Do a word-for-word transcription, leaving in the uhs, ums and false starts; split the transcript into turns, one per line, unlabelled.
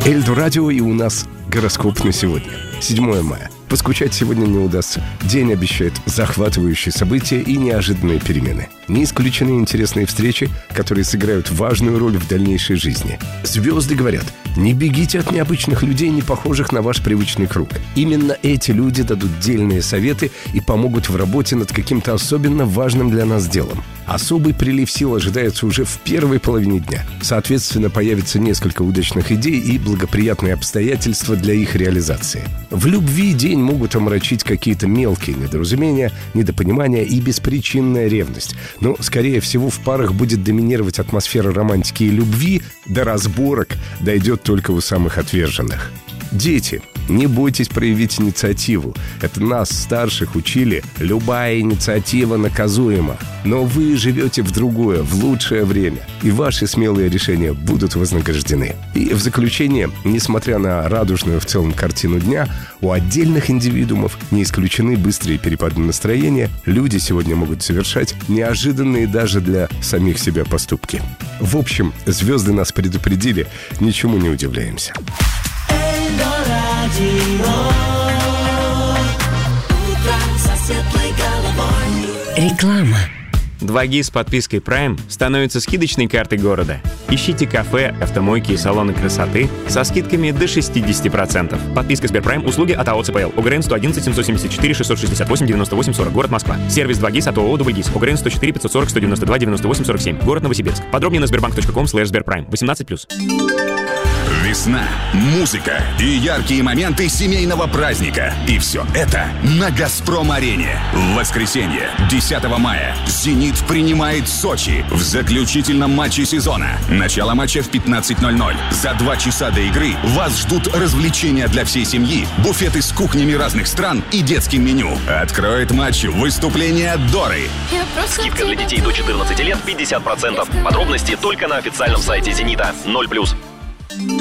Эльдо Радио, и у нас гороскоп на сегодня, седьмое мая. Поскучать сегодня не удастся. День обещает захватывающие события и неожиданные перемены. Не исключены интересные встречи, которые сыграют важную роль в дальнейшей жизни. Звезды говорят: не бегите от необычных людей, не похожих на ваш привычный круг. Именно эти люди дадут дельные советы и помогут в работе над каким-то особенно важным для нас делом. Особый прилив сил ожидается уже в первой половине дня. Соответственно, появится несколько удачных идей и благоприятные обстоятельства для их реализации. В любви день могут омрачить какие-то мелкие недоразумения, недопонимания и беспричинная ревность. Но, скорее всего, в парах будет доминировать атмосфера романтики и любви, до разборок дойдет только у самых отверженных. Дети, не бойтесь проявить инициативу. Это нас, старших, учили: любая инициатива наказуема. Но вы живете в другое, в лучшее время, и ваши смелые решения будут вознаграждены. И в заключение, несмотря на радужную в целом картину дня, у отдельных индивидуумов не исключены быстрые перепады настроения. Люди сегодня могут совершать неожиданные даже для самих себя поступки. В общем, звезды нас предупредили, ничему не удивляемся.
Реклама.
два джи с подпиской Prime становится скидочной картой города. Ищите кафе, автомойки и салоны красоты со скидками до шестьдесят процентов. Подписка Сберпрайм. Услуги от АО ЦПЛ. ОГРН сто одиннадцать семьсот семьдесят четыре шестьсот шестьдесят восемь девяносто восемь сорок. Город Москва. Сервис два джи от ООО Дубльгиз. ОГРН сто четыре пятьсот сорок сто девяносто два девяносто восемь сорок семь. Город Новосибирск. Подробнее на сбербанк точка ком слэш сберпрайм. восемнадцать плюс.
Весна, музыка и яркие моменты семейного праздника. И все это на «Газпром-арене». В воскресенье, десятого мая, «Зенит» принимает Сочи в заключительном матче сезона. Начало матча в пятнадцать ноль ноль. За два часа до игры вас ждут развлечения для всей семьи, буфеты с кухнями разных стран и детским меню. Откроет матч выступление Доры.
Скидка для детей до четырнадцати лет пятьдесят процентов. Подробности только на официальном сайте «Зенита». ноль плюс.